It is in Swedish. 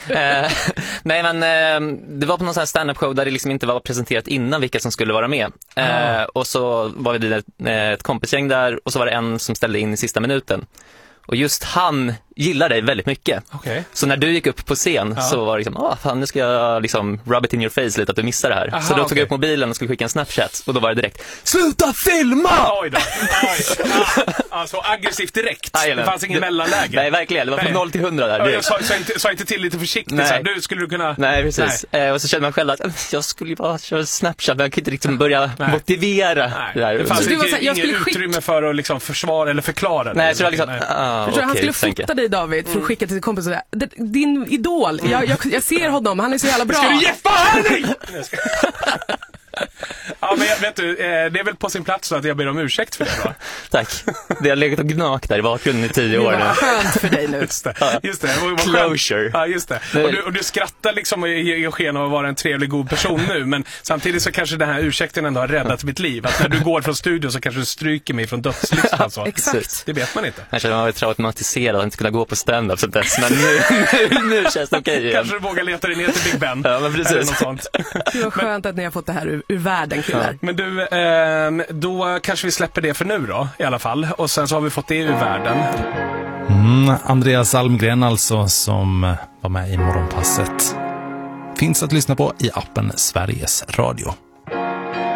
Nej, men det var på någon sån här stand-up show där det liksom inte var presenterat innan vilka som skulle vara med. Och så var det ett kompisgäng där, och så var det en som ställde in i sista minuten. Och just han gillar dig väldigt mycket. Okay. Så när du gick upp på scen så var det liksom, fan, nu ska jag liksom rub it in your face lite att du missar det här. Så då tog jag upp mobilen och skulle skicka en Snapchat, och då var det direkt: sluta filma! Oj då. Alltså aggressivt direkt. Det fanns ingen mellanläge. Nej, verkligen. Det var från 0 till 100 där. Jag sa inte till lite försiktigt. Så här, skulle du kunna... Nej, precis. Och så kände man själv att jag skulle ju bara köra Snapchat, men jag kan inte riktigt börja motivera det där. Det fanns inget utrymme för att liksom försvara eller förklara det. Nej, så det var liksom... han skulle fota dig, David, för att skicka till sin kompis och säga: din idol, jag ser honom, han är så jävla bra. Ska du Jeff Hardy? Ja, men vet du, det är väl på sin plats att jag ber om ursäkt för det då. Tack. Det har legat och gnagt där i bakgrunden i 10 år nu. Det var skönt för dig nu. Just det. Closure. Ja, just det. Och du skrattar liksom och ger sken av att vara en trevlig, god person nu, men samtidigt så kanske den här ursäkten ändå har räddat mitt liv. Att när du går från studion så kanske du stryker mig från dödslistan. Alltså. Exakt. Det vet man inte. Jag känner mig traumatiserad att inte kunna gå på stand-up så dess, men nu känns det okej igen. Kanske du vågar leta dig ner till Big Ben. Ja, men precis. Eller något sånt. Det var skönt att ni har fått det här ur världen, killar. Ja. Men du, då kanske vi släpper det för nu då, i alla fall. Och sen så har vi fått det ur världen. Andreas Almgren alltså, som var med i Morgonpasset. Finns att lyssna på i appen Sveriges Radio.